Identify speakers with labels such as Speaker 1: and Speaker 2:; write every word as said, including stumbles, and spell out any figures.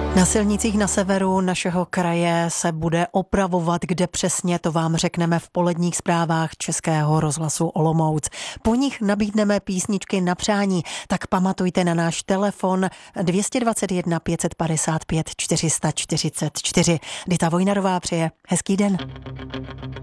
Speaker 1: Na silnicích na severu našeho kraje se bude opravovat, kde přesně, to vám řekneme v poledních zprávách Českého rozhlasu Olomouc. Po nich nabídneme písničky na přání, tak pamatujte na náš telefon dvě dva jedna pět pět pět čtyři čtyři čtyři. Dita Vojnarová přeje hezký den.